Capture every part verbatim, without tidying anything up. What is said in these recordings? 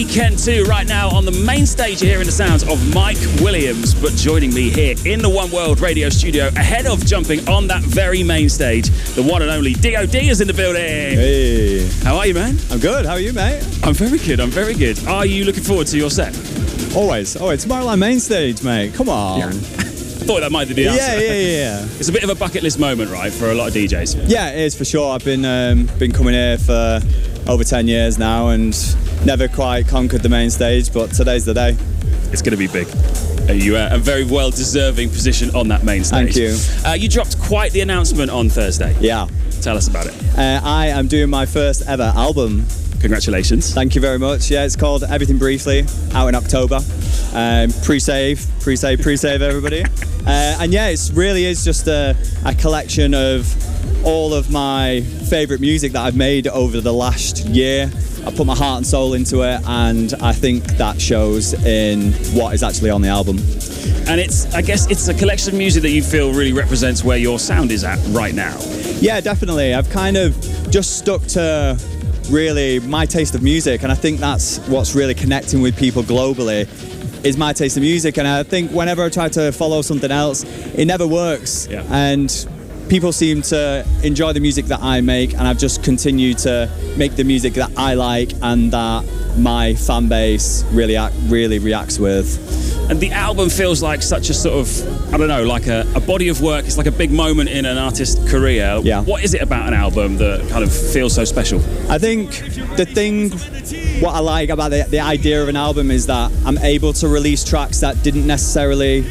Weekend two right now on the main stage. You're hearing the sounds of Mike Williams, but joining me here in the One World Radio studio ahead of jumping on that very main stage, the one and only D O D is in the building. Hey. How are you, man? I'm good. How are you, mate? I'm very good. I'm very good. Are you looking forward to your set? Always. Always. Tomorrowland main stage, mate. Come on. Yeah. I thought that might be the answer. Yeah, yeah, yeah. It's a bit of a bucket list moment, right, for a lot of D Js. Yeah, it is for sure. I've been um, been coming here for over ten years now and never quite conquered the main stage, but today's the day. It's going to be big. Uh, you are a very well-deserving position on that main stage. Thank you. Uh, you dropped quite the announcement on Thursday. Yeah. Tell us about it. Uh, I am doing my first ever album. Congratulations. Thank you very much. Yeah, it's called Everything Briefly, out in October. Um, pre-save, pre-save, pre-save, everybody. uh, and yeah, it really is just a, a collection of all of my favourite music that I've made over the last year. I put my heart and soul into it, and I think that shows in what is actually on the album. And it's, I guess, it's a collection of music that you feel really represents where your sound is at right now. Yeah, definitely. I've kind of just stuck to really my taste of music, and I think that's what's really connecting with people globally is my taste of music. And I think whenever I try to follow something else, it never works. Yeah. And people seem to enjoy the music that I make, and I've just continued to make the music that I like and that my fan base really really reacts with. And the album feels like such a sort of, I don't know, like a, a body of work. It's like a big moment in an artist's career. Yeah. What is it about an album that kind of feels so special? I think the thing, what I like about the, the idea of an album is that I'm able to release tracks that didn't necessarily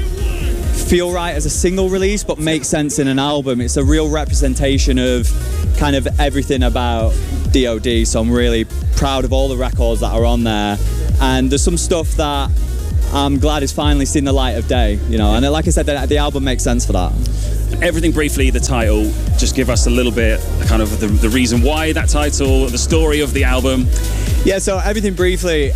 feel right as a single release but make sense in an album. It's a real representation of kind of everything about D O D, so I'm really proud of all the records that are on there. And there's some stuff that I'm glad it's finally seen the light of day, you know, and like I said, the, the album makes sense for that. Everything Briefly, the title, just give us a little bit, kind of the, the reason why that title, the story of the album. Yeah, so Everything Briefly,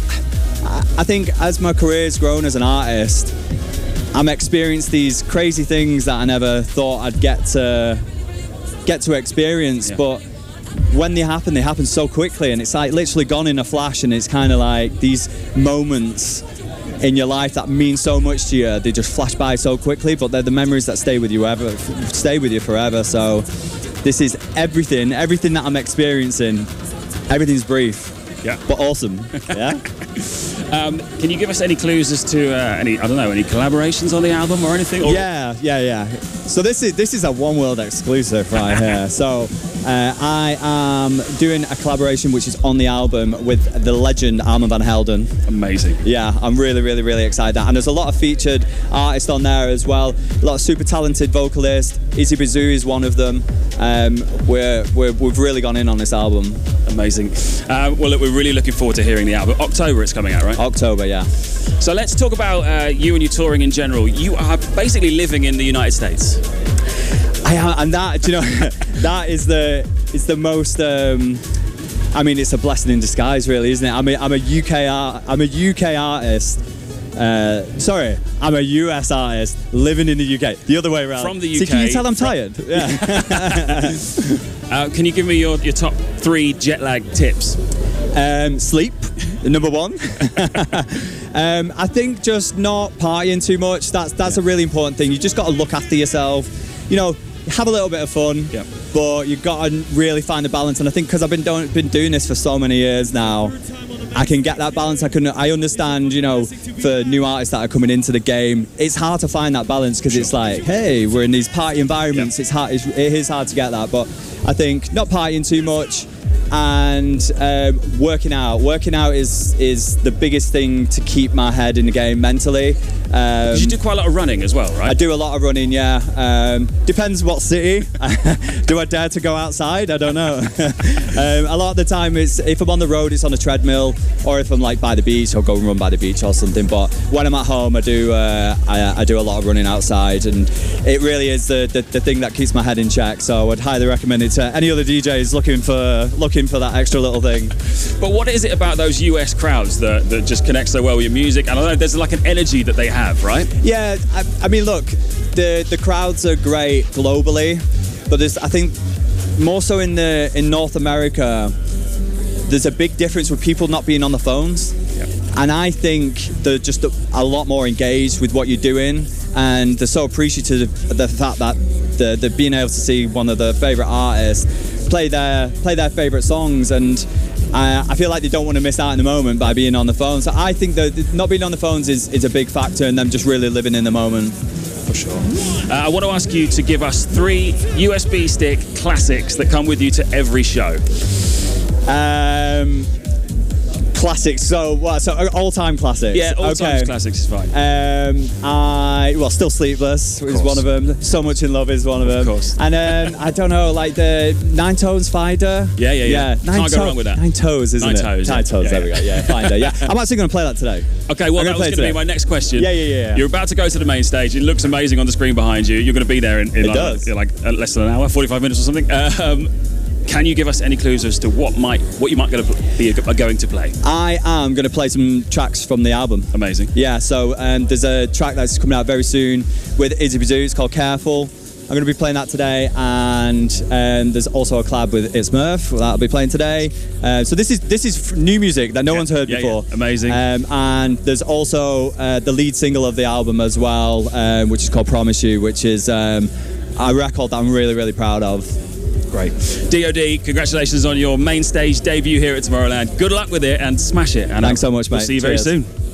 I think as my career's grown as an artist, I'm experiencing these crazy things that I never thought I'd get to get to experience, yeah. But when they happen, they happen so quickly, and it's like literally gone in a flash, and it's kind of like these moments in your life that mean so much to you, they just flash by so quickly, but they're the memories that stay with you ever, stay with you forever. So this is everything, everything that I'm experiencing, everything's brief, yeah, but awesome. Yeah. Um, can you give us any clues as to uh, any, I don't know, any collaborations on the album or anything? Or... Yeah, yeah, yeah. So this is this is a One World exclusive right here. So uh, I am doing a collaboration which is on the album with the legend Armand Van Helden. Amazing. Yeah, I'm really, really, really excited. And there's a lot of featured artists on there as well. A lot of super talented vocalists. Izzy Bazoo is one of them. Um, we're, we're we've really gone in on this album. Amazing. Uh, well, look, we're really looking forward to hearing the album. October it's coming out, right? October, yeah. So let's talk about uh, you and your touring in general. You are basically living in the United States. I am, and that, you know, that is the is the most. Um, I mean, it's a blessing in disguise, really, isn't it? I'm a, I'm a U K art, I'm a U K artist. Uh, sorry, I'm a U S artist living in the U K. The other way around. From the U K. See, can you tell I'm tired? Yeah. uh, can you give me your, your top three jet lag tips? Um, sleep, number one. um, I think just not partying too much. That's that's yeah. a really important thing. You just got to look after yourself. You know, have a little bit of fun, yeah. but you've got to really find a balance. And I think because I've been doing been doing this for so many years now, I can get that balance. I can. I understand, you know, for new artists that are coming into the game, it's hard to find that balance because it's like, hey, we're in these party environments. Yeah. It's hard. It's, it is hard to get that. But I think not partying too much and um, working out. Working out is is the biggest thing to keep my head in the game mentally. Um, you do quite a lot of running as well, right? I do a lot of running, yeah. Um, depends what city. Do I dare to go outside? I don't know. um, a lot of the time, it's if I'm on the road, it's on a treadmill, or if I'm like by the beach, I'll go and run by the beach or something. But when I'm at home, I do uh, I, I do a lot of running outside, and it really is the, the the thing that keeps my head in check. So I would highly recommend it to any other D Js looking for looking for that extra little thing. But what is it about those U S crowds that, that just connect so well with your music? And I don't know, there's like an energy that they have, right? Yeah, I, I mean, look, the the crowds are great globally, but there's, I think, more so in the in North America, there's a big difference with people not being on the phones. Yeah. and I think they're just a, a lot more engaged with what you're doing, and they're so appreciative of the fact that they're, they're being able to see one of their favourite artists play their play their favourite songs, and uh, I feel like they don't want to miss out in the moment by being on the phone. So I think that not being on the phones is, is a big factor, and them just really living in the moment. For sure. Uh, I want to ask you to give us three U S B stick classics that come with you to every show. Um, classics. So what? So all-time classics. Yeah, all-time okay. classics is fine. Um, I well, Still Sleepless is one of them. So Much in Love is one of them. Of course. And um, I don't know, like the Nine Toes Finder. Yeah, yeah, yeah. Nine Can't go wrong with that. Nine Toes, isn't Nine it? Toes. Nine yeah. Toes. Yeah, there yeah. we go. Yeah, Finder. Yeah. I'm actually going to play that today. Okay, well, I'm that was going to be my next question. Yeah, yeah, yeah, yeah. You're about to go to the main stage. It looks amazing on the screen behind you. You're going to be there in, in It like, does. like uh, less than an hour, forty-five minutes or something. Um, can you give us any clues as to what might, what you might gonna be going to play? I am going to play some tracks from the album. Amazing. Yeah, so um, there's a track that's coming out very soon with Izzy Bazoo. It's called Careful. I'm going to be playing that today, and um, there's also a collab with It's Murph that I'll be playing today. Uh, so this is this is f- new music that no yeah, one's heard yeah, before. Yeah, amazing. Um, and there's also uh, the lead single of the album as well, um, which is called Promise You, which is um, a record that I'm really, really proud of. Great. D O D, congratulations on your main stage debut here at Tomorrowland. Good luck with it and smash it. And Thanks so much, mate. We'll see you Cheers. very soon.